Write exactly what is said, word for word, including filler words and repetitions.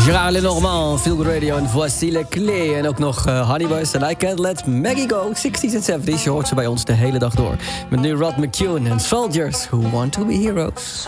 Gérard Lenormand, Feel Good Radio en Voici les clés. En ook nog uh, Honey Boys en I Can't Let Maggie Go. zestig's en zeventig's, je hoort ze bij ons de hele dag door. Met nu Rod McCune en Soldiers Who Want To Be Heroes.